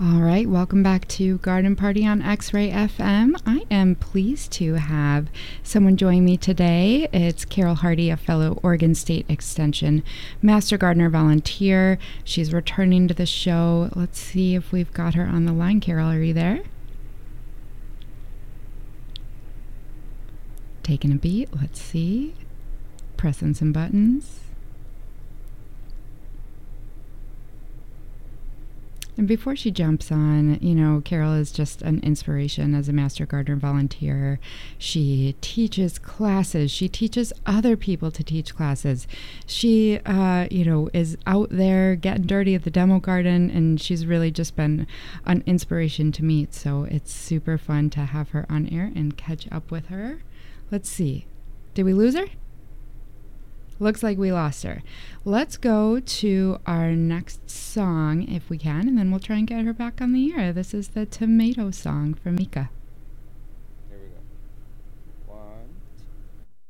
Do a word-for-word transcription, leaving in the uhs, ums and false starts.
All right, welcome back to Garden Party on X-Ray F M. I am pleased to have someone join me today. It's Carol Hardy, a fellow Oregon State Extension Master Gardener volunteer. She's returning to the show. Let's see if we've got her on the line. Carol, are you there? Taking a beat. Let's see. Pressing some buttons. And before she jumps on, you know, Carol is just an inspiration as a Master Gardener volunteer. She teaches classes. She teaches other people to teach classes. She, uh, you know, is out there getting dirty at the demo garden, and she's really just been an inspiration to meet. So it's super fun to have her on air and catch up with her. Let's see. Did we lose her? Looks like we lost her. Let's go to our next song if we can, and then we'll try and get her back on the air. This is the Tomato Song from Mika.